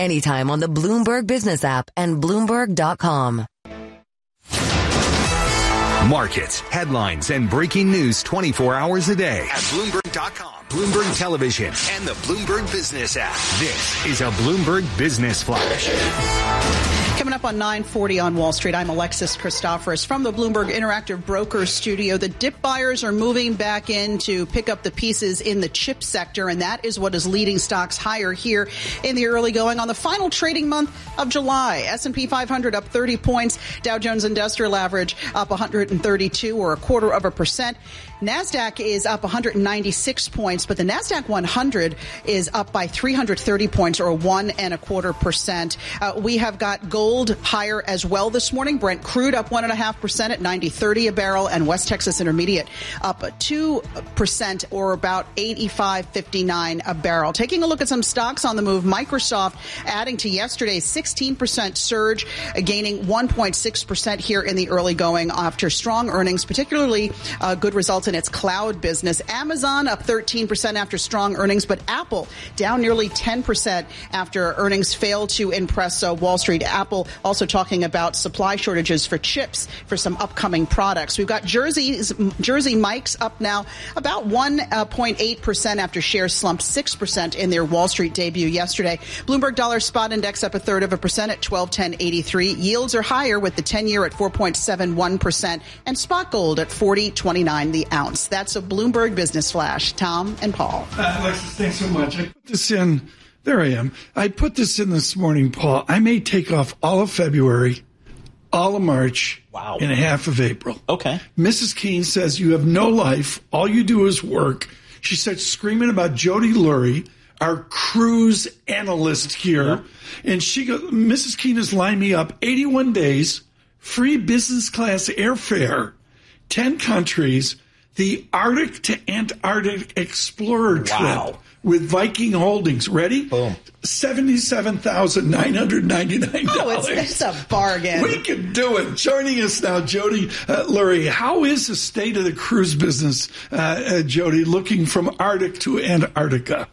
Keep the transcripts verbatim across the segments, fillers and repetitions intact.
anytime on the Bloomberg Business app and Bloomberg dot com. Markets, headlines, and breaking news twenty-four hours a day at Bloomberg dot com, Bloomberg Television, and the Bloomberg Business app. This is a Bloomberg Business Flash. Coming up on nine forty on Wall Street, I'm Alexis Christoforous from the Bloomberg Interactive Brokers studio. The dip buyers are moving back in to pick up the pieces in the chip sector, and that is what is leading stocks higher here in the early going on the final trading month of July. S and P five hundred up thirty points, Dow Jones Industrial Average up one hundred thirty-two or a quarter of a percent. NASDAQ is up one hundred ninety-six points, but the NASDAQ one hundred is up by three hundred thirty points or one and a quarter percent. Uh, we have got gold higher as well this morning. Brent crude up one and a half percent at ninety thirty a barrel, and West Texas Intermediate up two percent or about eighty-five fifty-nine a barrel. Taking a look at some stocks on the move, Microsoft adding to yesterday's sixteen percent surge, gaining one point six percent here in the early going after strong earnings, particularly uh, good results in its cloud business. Amazon up thirteen percent after strong earnings, but Apple down nearly ten percent after earnings failed to impress uh, Wall Street. Apple also talking about supply shortages for chips for some upcoming products. We've got Jersey's, Jersey Mike's up now about one point eight percent after shares slumped six percent in their Wall Street debut yesterday. Bloomberg Dollar Spot Index up a third of a percent at twelve ten eighty-three. Yields are higher with the ten-year at four point seven one percent and spot gold at forty twenty-nine the ounce. That's a Bloomberg Business Flash. Tom and Paul. Uh, Alexis, thanks so much. I put this in. There I am. I put this in this morning, Paul. I may take off all of February, all of March, wow, and half of April. Okay. Missus Keene says you have no life. All you do is work. She starts screaming about Jody Lurie, our cruise analyst here. Yeah. And she goes, Missus Keene has lined me up eighty-one days, free business class airfare, ten countries, the Arctic to Antarctic Explorer wow. trip with Viking Holdings. Ready? Boom. seventy-seven thousand nine hundred ninety-nine dollars. Oh, it's, it's a bargain. We can do it. Joining us now, Jody uh, Lurie. How is the state of the cruise business, uh, uh, Jody, looking from Arctic to Antarctica?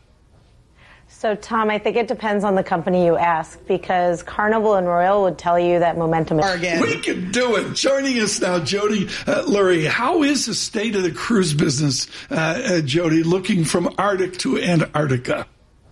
So, Tom, I think it depends on the company you ask, because Carnival and Royal would tell you that momentum is... Bargain. We can do it. Joining us now, Jody uh, Lurie. How is the state of the cruise business, uh, uh, Jody, looking from Arctic to Antarctica?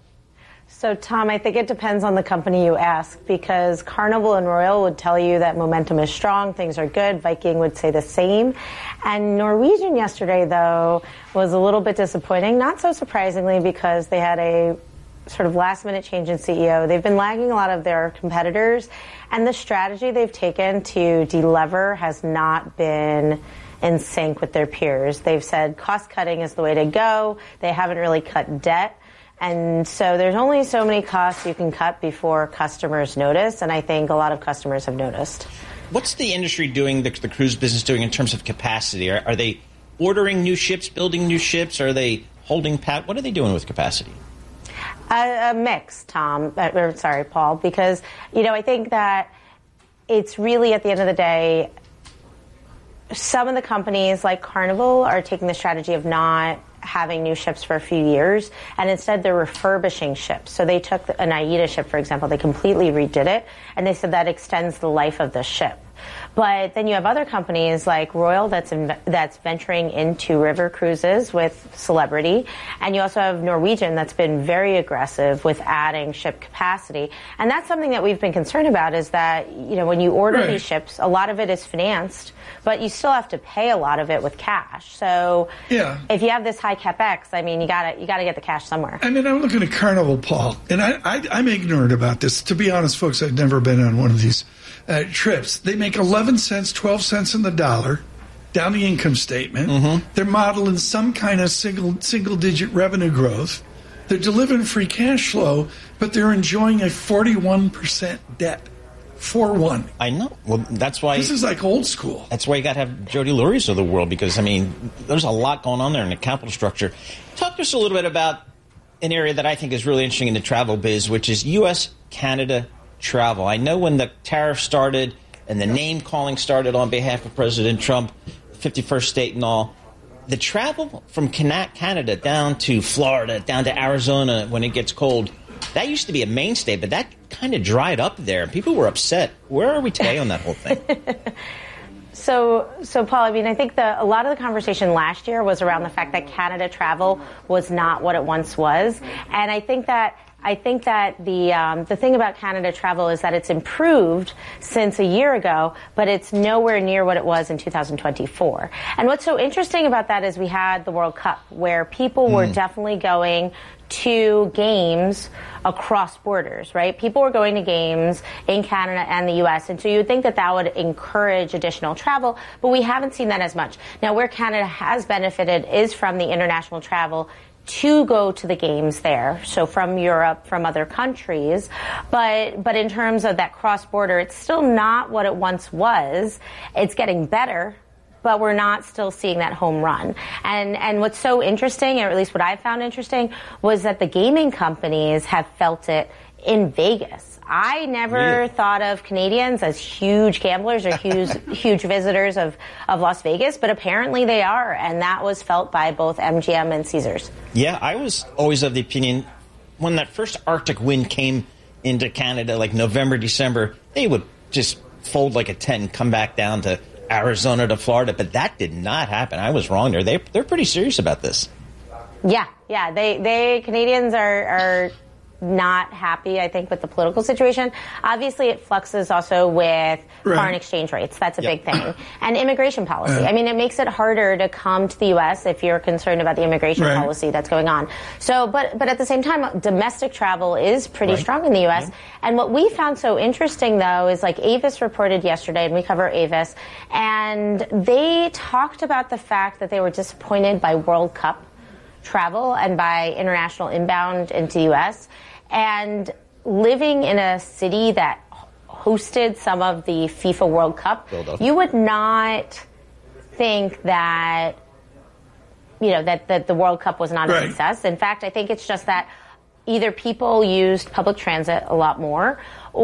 So, Tom, I think it depends on the company you ask, because Carnival and Royal would tell you that momentum is strong, things are good. Viking would say the same. And Norwegian yesterday, though, was a little bit disappointing, not so surprisingly, because they had a sort of last-minute change in C E O. They've been lagging a lot of their competitors, and the strategy they've taken to delever has not been in sync with their peers. They've said cost-cutting is the way to go. They haven't really cut debt. And so there's only so many costs you can cut before customers notice, and I think a lot of customers have noticed. What's the industry doing, the, the cruise business doing in terms of capacity? Are, are they ordering new ships, building new ships? Are they holding pat? What are they doing with capacity? A, a mix, Tom, uh, or, sorry, Paul, because, you know, I think that it's really, at the end of the day, some of the companies like Carnival are taking the strategy of not having new ships for a few years, and instead they're refurbishing ships. So they took an AIDA ship, for example, they completely redid it, and they said that extends the life of the ship. But then you have other companies like Royal that's in, that's venturing into river cruises with Celebrity, and you also have Norwegian that's been very aggressive with adding ship capacity. And that's something that we've been concerned about, is that, you know, when you order right. these ships, a lot of it is financed, but you still have to pay a lot of it with cash. So yeah. if you have this high capex, I mean, you gotta you gotta get the cash somewhere. I mean, I'm looking at Carnival, Paul, and I, I, I'm ignorant about this. To be honest, folks, I've never been on one of these uh, trips. They make eleven cents, twelve cents in the dollar down the income statement. Mm-hmm. They're modeling some kind of single single digit revenue growth. They're delivering free cash flow, but they're enjoying a forty-one percent debt. four one. I know. Well, that's why... This is like old school. That's why you got to have Jody Lurie's of the world, because, I mean, there's a lot going on there in the capital structure. Talk to us a little bit about an area that I think is really interesting in the travel biz, which is U S Canada travel. I know when the tariff started and the name-calling started on behalf of President Trump, fifty-first state and all, the travel from Canada down to Florida, down to Arizona when it gets cold, that used to be a mainstay, but that kind of dried up there. People were upset. Where are we today on that whole thing? So, so Paul, I mean, I think the, a lot of the conversation last year was around the fact that Canada travel was not what it once was. And I think that I think that the um, the thing about Canada travel is that it's improved since a year ago, but it's nowhere near what it was in two thousand twenty-four. And what's so interesting about that is we had the World Cup, where people were mm. definitely going to games across borders, right? People were going to games in Canada and the U S, and so you would think that that would encourage additional travel, but we haven't seen that as much. Now, where Canada has benefited is from the international travel to go to the games there, so from Europe, from other countries, but but in terms of that cross-border, it's still not what it once was. It's getting better, but we're not still seeing that home run. And and what's so interesting, or at least what I found interesting, was that the gaming companies have felt it in Vegas. I never really? thought of Canadians as huge gamblers or huge huge visitors of, of Las Vegas, but apparently they are, and that was felt by both M G M and Caesars. Yeah, I was always of the opinion when that first Arctic wind came into Canada, like November, December, they would just fold like a tent and come back down to Arizona to Florida, but that did not happen. I was wrong there. They, they're pretty serious about this. Yeah, yeah. They, they Canadians are... are not happy, I think, with the political situation. Obviously, it fluxes also with right. foreign exchange rates. That's a yep. big thing. And immigration policy. Uh, I mean, it makes it harder to come to the U S if you're concerned about the immigration right. policy that's going on. So, but but at the same time, domestic travel is pretty right. strong in the U S. Yep. And what we found so interesting, though, is like Avis reported yesterday, and we cover Avis, and they talked about the fact that they were disappointed by World Cup travel and by international inbound into the U S. And living in a city that hosted some of the FIFA World Cup, you would not think that, you know, that, that the World Cup was not a right. success. In fact, I think it's just that either people used public transit a lot more,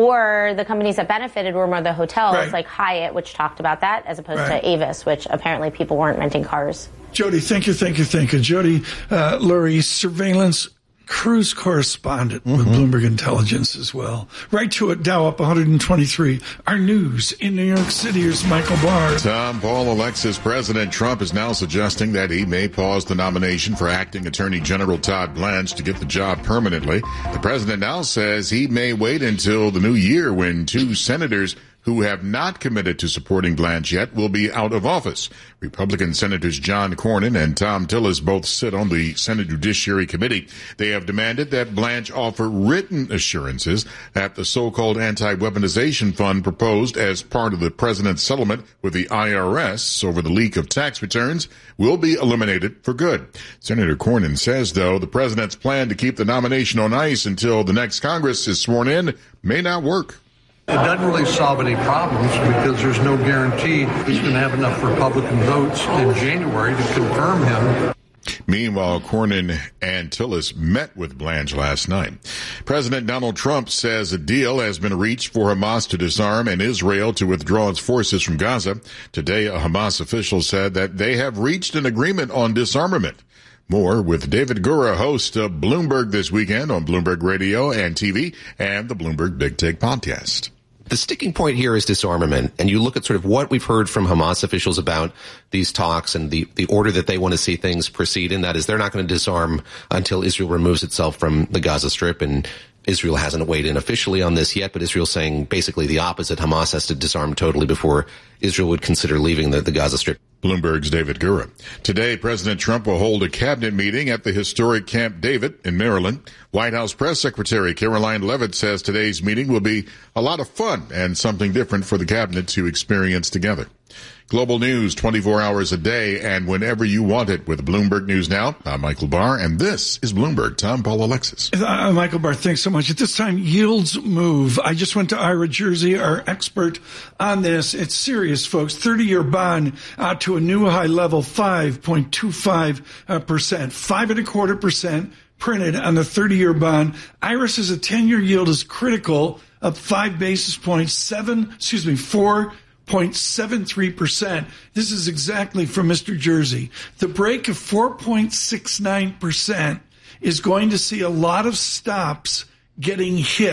or the companies that benefited were more the hotels, right. like Hyatt, which talked about that, as opposed right. to Avis, which apparently people weren't renting cars. Jody, thank you, thank you, thank you. Jody uh, Lurie, surveillance cruise correspondent mm-hmm. with Bloomberg Intelligence as well. Right to it, Dow up one hundred twenty-three. Our news in New York City is Michael Barr. Tom, Paul, Alexis, President Trump is now suggesting that he may pause the nomination for acting Attorney General Todd Blanche to get the job permanently. The president now says he may wait until the new year when two senators who have not committed to supporting Blanche yet will be out of office. Republican Senators John Cornyn and Thom Tillis both sit on the Senate Judiciary Committee. They have demanded that Blanche offer written assurances that the so-called anti-weaponization fund proposed as part of the president's settlement with the I R S over the leak of tax returns will be eliminated for good. Senator Cornyn says, though, the president's plan to keep the nomination on ice until the next Congress is sworn in may not work. It doesn't really solve any problems because there's no guarantee he's going to have enough Republican votes in January to confirm him. Meanwhile, Cornyn and Tillis met with Blanche last night. President Donald Trump says a deal has been reached for Hamas to disarm and Israel to withdraw its forces from Gaza. Today, a Hamas official said that they have reached an agreement on disarmament. More with David Gura, host of Bloomberg This Weekend on Bloomberg Radio and T V and the Bloomberg Big Take podcast. The sticking point here is disarmament, and you look at sort of what we've heard from Hamas officials about these talks and the, the order that they want to see things proceed in. That is, they're not going to disarm until Israel removes itself from the Gaza Strip, and Israel hasn't weighed in officially on this yet, but Israel's saying basically the opposite. Hamas has to disarm totally before Israel would consider leaving the, the Gaza Strip. Bloomberg's David Gura. Today, President Trump will hold a cabinet meeting at the historic Camp David in Maryland. White House Press Secretary Caroline Leavitt says today's meeting will be a lot of fun and something different for the cabinet to experience together. Global news twenty-four hours a day and whenever you want it with Bloomberg News Now. I'm Michael Barr, and this is Bloomberg. Tom, Paul, Alexis. Uh, Michael Barr, thanks so much. At this time, yields move. I just went to Ira Jersey, our expert on this. It's serious, folks. thirty-year bond out to a new high level, five point two five percent. Five and a quarter percent printed on the thirty-year bond. Ira says a ten-year yield is critical, up five basis points, seven, excuse me, four zero point seven three percent. This is exactly from Mister Jersey. The break of four point six nine percent is going to see a lot of stops getting hit.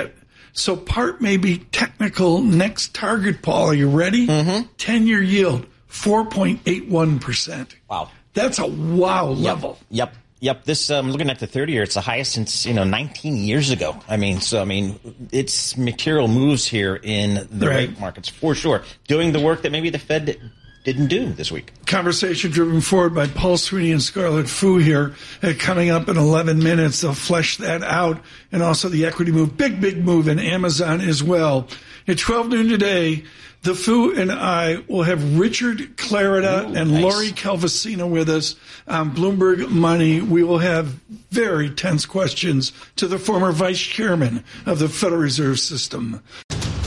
So part may be technical. Next target, Paul, are you ready? Mm-hmm. ten-year yield, four point eight one percent. Wow. That's a wow level. Yep. Yep. Yep, this um, looking at the thirty-year, it's the highest since you know nineteen years ago. I mean, so I mean, it's material moves here in the right. rate markets for sure, doing the work that maybe the Fed didn't do this week. Conversation driven forward by Paul Sweeney and Scarlett Fu here. Uh, coming up in eleven minutes, they'll flesh that out, and also the equity move, big big move in Amazon as well. At twelve noon today, the Fu and I will have Richard Clarida Ooh, and nice. Lori Calvasina with us on Bloomberg Money. We will have very tense questions to the former vice chairman of the Federal Reserve System.